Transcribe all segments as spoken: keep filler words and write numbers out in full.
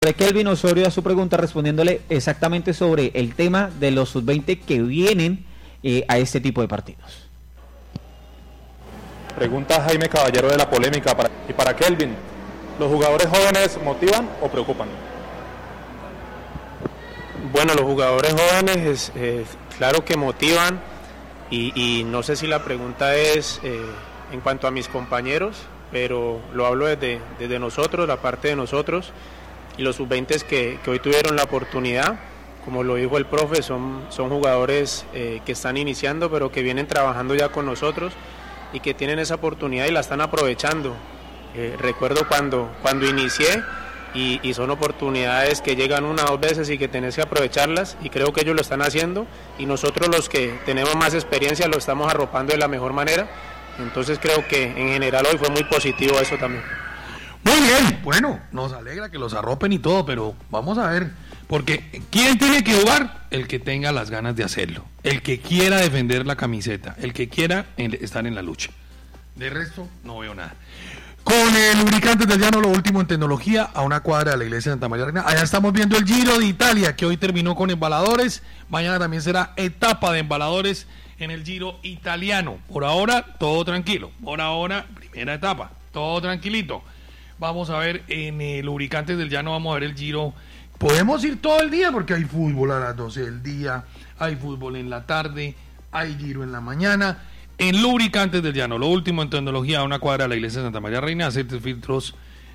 Kelvin Osorio a su pregunta, respondiéndole exactamente sobre el tema de los sub veinte que vienen eh, a este tipo de partidos. Pregunta Jaime Caballero de La Polémica para, y para Kelvin, ¿los jugadores jóvenes motivan o preocupan? Bueno, los jugadores jóvenes, eh, claro que motivan y, y no sé si la pregunta es eh, en cuanto a mis compañeros, pero lo hablo desde, desde nosotros, la parte de nosotros, y los sub veinte que, que hoy tuvieron la oportunidad, como lo dijo el profe, son, son jugadores eh, que están iniciando, pero que vienen trabajando ya con nosotros y que tienen esa oportunidad y la están aprovechando. Eh, recuerdo cuando, cuando inicié, y, y son oportunidades que llegan una o dos veces y que tenés que aprovecharlas, y creo que ellos lo están haciendo, y nosotros los que tenemos más experiencia lo estamos arropando de la mejor manera. Entonces creo que en general hoy fue muy positivo eso también. Muy bien, bueno, nos alegra que los arropen y todo, pero vamos a ver, porque ¿quién tiene que jugar? El que tenga las ganas de hacerlo, el que quiera defender la camiseta, el que quiera estar en la lucha. De resto, no veo nada. Con el Lubricantes del Llano, lo último en tecnología, a una cuadra de la iglesia de Santa María Reina. Allá estamos viendo el Giro de Italia, que hoy terminó con embaladores. Mañana también será etapa de embaladores en el Giro italiano. Por ahora, todo tranquilo. Por ahora, primera etapa, todo tranquilito. Vamos a ver en el Lubricantes del Llano, vamos a ver el Giro. Podemos ir todo el día porque hay fútbol a las doce del día, hay fútbol en la tarde, hay Giro en la mañana. En Lubricantes del Llano, lo último en tecnología, a una cuadra de la iglesia de Santa María Reina, aceite, filtros,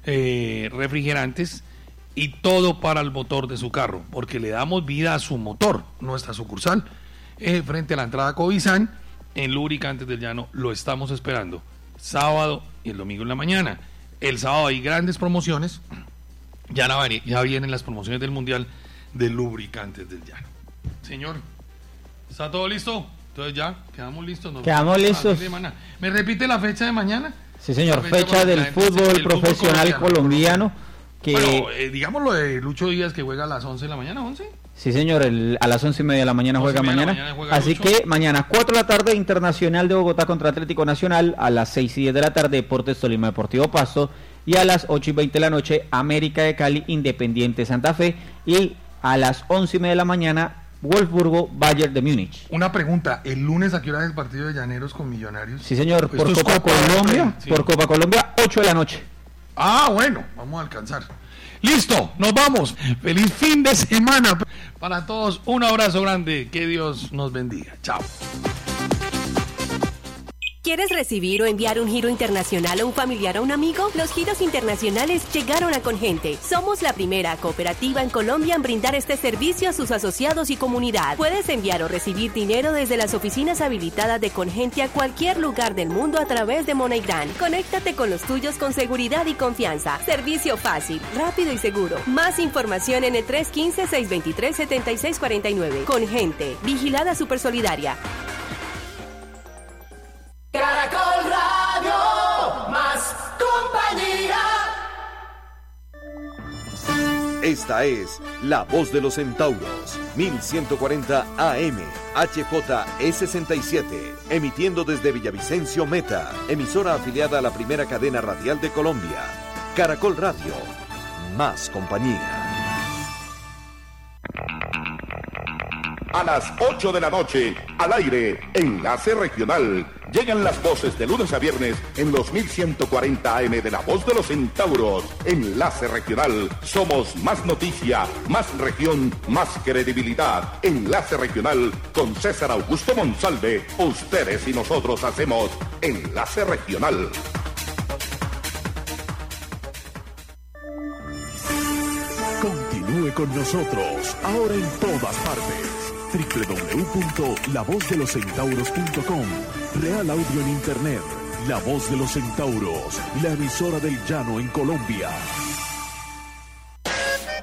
eh, refrigerantes y todo para el motor de su carro, porque le damos vida a su motor. Nuestra sucursal, eh, frente a la entrada a Covizán, en Lubricantes del Llano, lo estamos esperando. Sábado y el domingo en la mañana. El sábado hay grandes promociones, ya, la, ya vienen las promociones del Mundial de Lubricantes del Llano. Señor, ¿está todo listo? Entonces ya, quedamos listos. Nos quedamos listos. ¿Me repite la fecha de mañana? Sí, señor, fecha, fecha del fútbol del profesional fútbol colombiano. Que... Bueno, eh, digamos lo de Lucho Díaz, que juega a las once de la mañana, ¿once? Sí, señor, el, a las once y media de la mañana juega mañana. mañana juega Así Lucho. Que mañana, cuatro de la tarde, Internacional de Bogotá contra Atlético Nacional. A las seis y diez de la tarde, Deportes Tolima Deportivo Pasto. Y a las ocho y veinte de la noche, América de Cali, Independiente Santa Fe. Y a las once y media de la mañana, Wolfsburgo, Bayern de Múnich. Una pregunta, ¿el lunes a qué hora es el partido de Llaneros con Millonarios? Sí, señor, por Copa, Copa Colombia, sí. por Copa Colombia, ocho de la noche. Ah, bueno, vamos a alcanzar. Listo, nos vamos. Feliz fin de semana para todos. Un abrazo grande, que Dios nos bendiga. Chao. ¿Quieres recibir o enviar un giro internacional a un familiar o un amigo? Los giros internacionales llegaron a Congente. Somos la primera cooperativa en Colombia en brindar este servicio a sus asociados y comunidad. Puedes enviar o recibir dinero desde las oficinas habilitadas de Congente a cualquier lugar del mundo a través de MoneyGram. Conéctate con los tuyos con seguridad y confianza. Servicio fácil, rápido y seguro. Más información en el tres uno cinco, seis dos tres, siete seis cuatro nueve. Congente, vigilada Supersolidaria. Caracol Radio, más compañía. Esta es La Voz de los Centauros, mil ciento cuarenta A M, H J E sesenta y siete, emitiendo desde Villavicencio Meta, emisora afiliada a la primera cadena radial de Colombia. Caracol Radio, más compañía. A las ocho de la noche, al aire, Enlace Regional. Llegan las voces de lunes a viernes en los mil ciento cuarenta A M de La Voz de los Centauros. Enlace Regional. Somos más noticia, más región, más credibilidad. Enlace Regional con César Augusto Monsalve. Ustedes y nosotros hacemos Enlace Regional. Continúe con nosotros, ahora en todas partes. doble u doble u doble u punto la voz de los centauros punto com. Real Audio en Internet. La Voz de los Centauros, la emisora del llano en Colombia.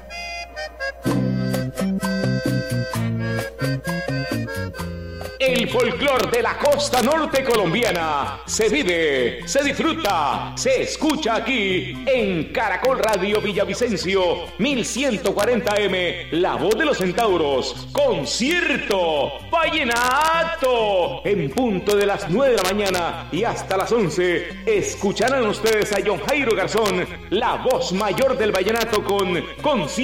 El folclor de la costa norte colombiana se vive, se disfruta, se escucha aquí en Caracol Radio Villavicencio, mil ciento cuarenta eme, La Voz de los Centauros, concierto vallenato, en punto de las nueve de la mañana y hasta las once, escucharán ustedes a John Jairo Garzón, la voz mayor del vallenato con concierto